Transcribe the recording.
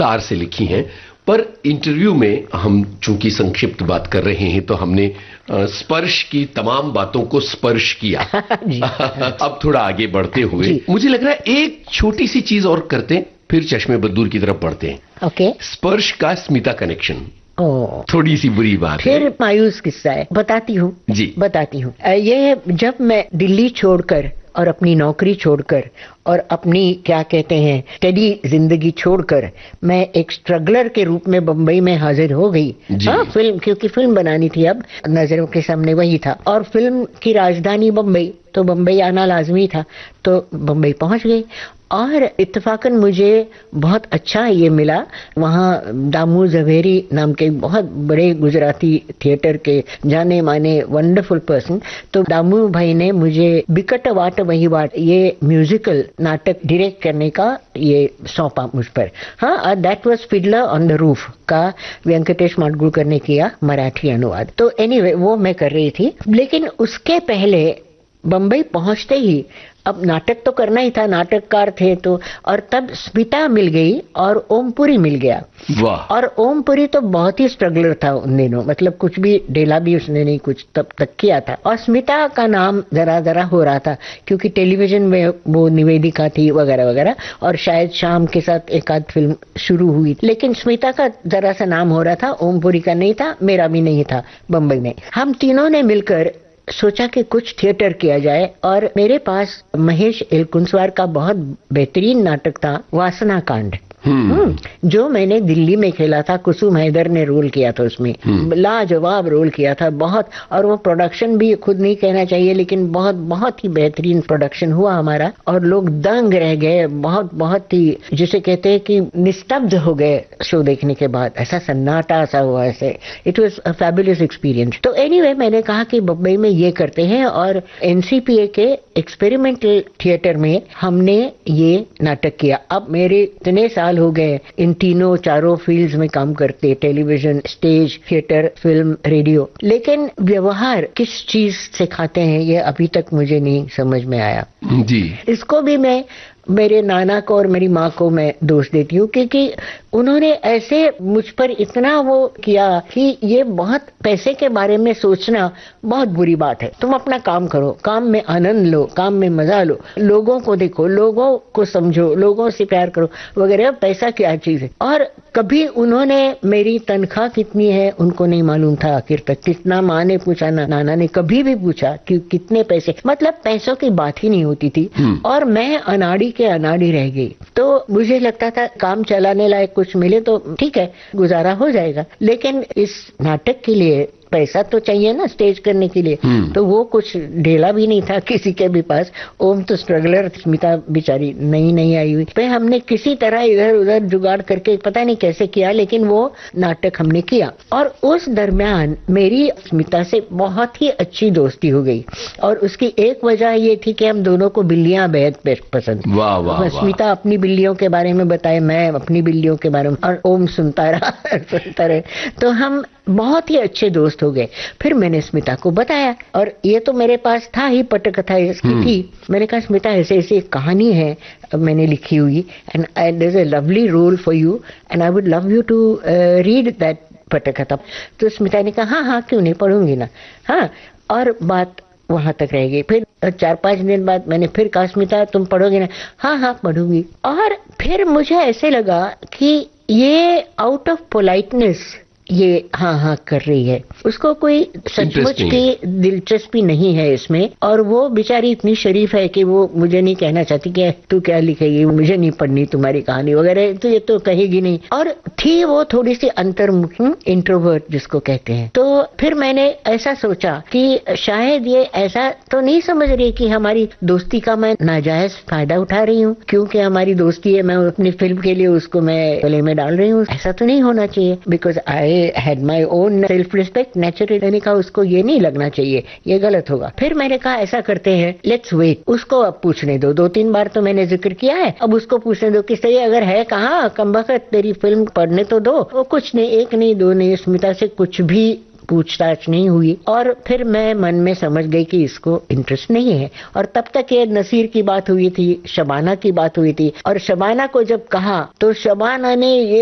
विस्तार से लिखी हैं, पर इंटरव्यू में हम चूंकि संक्षिप्त बात कर रहे हैं तो हमने स्पर्श की तमाम बातों को स्पर्श किया। अब थोड़ा आगे बढ़ते हुए मुझे लग रहा है एक छोटी सी चीज और करते हैं, फिर चश्मे बद्दूर की तरफ बढ़ते हैं। ओके। स्पर्श का स्मिता कनेक्शन थोड़ी सी बुरी बात है, फिर मायूस किस्सा है, बताती हूँ जी, बताती हूँ। ये जब मैं दिल्ली छोड़कर और अपनी नौकरी छोड़कर और अपनी क्या कहते हैं स्टडी जिंदगी छोड़कर मैं एक स्ट्रगलर के रूप में बंबई में हाजिर हो गई। फिल्म, क्योंकि फिल्म बनानी थी, अब नजरों के सामने वही था और फिल्म की राजधानी बंबई, तो बंबई आना लाजमी था, तो बंबई पहुंच गई। और इत्तेफाकन मुझे बहुत अच्छा ये मिला, वहाँ दामू ज़वेरी नाम के बहुत बड़े गुजराती थिएटर के जाने माने वंडरफुल पर्सन, तो दामू भाई ने मुझे बिकट वाट वही वाट ये म्यूजिकल नाटक डायरेक्ट करने का ये सौंपा मुझ पर। हाँ, that was Fiddler on the roof का वेंकटेश माडगुळकर ने किया मराठी अनुवाद। तो एनीवे वो मैं कर रही थी, लेकिन उसके पहले बंबई पहुंचते ही अब नाटक तो करना ही था, नाटककार थे तो, और तब स्मिता मिल गई और ओमपुरी मिल गया। वाह। और ओमपुरी तो बहुत ही स्ट्रगलर था उन दिनों, मतलब कुछ भी ढेला भी उसने नहीं कुछ तब तक किया था। और स्मिता का नाम जरा जरा हो रहा था क्योंकि टेलीविजन में वो निवेदिका थी वगैरह वगैरह, और शायद शाम के साथ एक आध फिल्म शुरू हुई, लेकिन स्मिता का जरा सा नाम हो रहा था, ओमपुरी का नहीं था, मेरा भी नहीं था बंबई में। हम तीनों ने मिलकर सोचा कि कुछ थिएटर किया जाए, और मेरे पास महेश एलकुंचवार का बहुत बेहतरीन नाटक था वासना कांड, जो मैंने दिल्ली में खेला था। कुसुम हैदर ने रोल किया था उसमें, लाजवाब रोल किया था बहुत, और वो प्रोडक्शन भी खुद नहीं कहना चाहिए लेकिन बहुत बहुत ही बेहतरीन प्रोडक्शन हुआ हमारा, और लोग दंग रह गए, बहुत बहुत ही जिसे कहते हैं कि निस्तब्ध हो गए शो देखने के बाद, ऐसा सन्नाटा सा हुआ ऐसे। It was a fabulous experience. तो एनीवे मैंने कहा कि बम्बई में ये करते हैं, और एनसीपीए के एक्सपेरिमेंटल थिएटर में हमने ये नाटक किया। अब मेरे इतने साल हो गए इन तीनों चारों फील्ड्स में काम करते, television, stage, theatre, film, radio, लेकिन व्यवहार किस चीज से खाते हैं ये अभी तक मुझे नहीं समझ में आया जी। इसको भी मैं मेरे नाना को और मेरी माँ को मैं दोष देती हूँ, क्योंकि उन्होंने ऐसे मुझ पर इतना वो किया कि ये बहुत पैसे के बारे में सोचना बहुत बुरी बात है। तुम अपना काम करो, काम में आनंद लो, काम में मजा लो, लोगों को देखो, लोगों को समझो, लोगों से प्यार करो वगैरह। पैसा क्या चीज है? और कभी उन्होंने मेरी तनख्वाह कितनी है उनको नहीं मालूम था आखिर तक। कितना माँ ने पूछा ना नाना ने कभी भी पूछा कि कितने पैसे, मतलब पैसों की बात ही नहीं होती थी। और मैं अनाड़ी के अनाड़ी रह गई। तो मुझे लगता था काम चलाने लायक कुछ मिले तो ठीक है, गुजारा हो जाएगा, लेकिन इस नाटक के लिए पैसा तो चाहिए ना स्टेज करने के लिए। तो वो कुछ ढेला भी नहीं था किसी के भी पास। ओम तो स्ट्रगलर, स्मिता बेचारी नई आई हुई। फिर हमने किसी तरह इधर उधर जुगाड़ करके पता नहीं कैसे किया, लेकिन वो नाटक हमने किया। और उस दरमियान मेरी स्मिता से बहुत ही अच्छी दोस्ती हो गई, और उसकी एक वजह ये थी कि हम दोनों को बिल्लियां बेहद पसंद। वाह वाह। स्मिता अपनी बिल्लियों के बारे में बताए, मैं अपनी बिल्लियों के बारे में, और ओम सुनता रहा सुनता रहे। तो हम बहुत ही अच्छे दोस्त हो गए। फिर मैंने स्मिता को बताया, और ये तो मेरे पास था ही, पटकथा इसकी थी। मैंने कहा स्मिता ऐसे ऐसे कहानी है मैंने लिखी हुई, and there is a lovely role for you and I would love you to read that पटकथा। तो स्मिता ने कहा हाँ क्यों नहीं, पढ़ूंगी ना। हाँ, और बात वहां तक रह गई। फिर 4-5 दिन बाद मैंने फिर कहा स्मिता तुम पढ़ोगी ना? हाँ पढ़ूंगी। और फिर मुझे ऐसे लगा कि ये आउट ऑफ पोलाइटनेस ये हाँ कर रही है, उसको कोई सचमुच की दिलचस्पी नहीं है इसमें। और वो बेचारी इतनी शरीफ है कि वो मुझे नहीं कहना चाहती कि तू क्या लिखेगी, मुझे नहीं पढ़नी तुम्हारी कहानी वगैरह, तो ये तो कहेगी नहीं। और थी वो थोड़ी सी अंतर्मुखी, इंट्रोवर्ट जिसको कहते हैं। तो फिर मैंने ऐसा सोचा कि शायद ये ऐसा तो नहीं समझ रही कि हमारी दोस्ती का मैं नाजायज फायदा उठा रही हूँ, क्योंकि हमारी दोस्ती है, मैं अपनी फिल्म के लिए उसको मैं गले में डाल रही हूँ। ऐसा तो नहीं होना चाहिए, because I had my own self respect naturally। मैंने कहा उसको ये नहीं लगना चाहिए, ये गलत होगा। फिर मैंने कहा ऐसा करते हैं, लेट्स वेट, उसको अब पूछने दो। 2-3 बार तो मैंने जिक्र किया है, अब उसको पूछने दो कि सही अगर है कहाँ कमबख्त तेरी फिल्म पढ़ने तो दो। वो कुछ नहीं, एक नहीं दो नहीं, स्मिता से कुछ भी पूछताछ नहीं हुई। और फिर मैं मन में समझ गई कि इसको इंटरेस्ट नहीं है। और तब तक ये नसीर की बात हुई थी, शबाना की बात हुई थी, और शबाना को जब कहा तो शबाना ने ये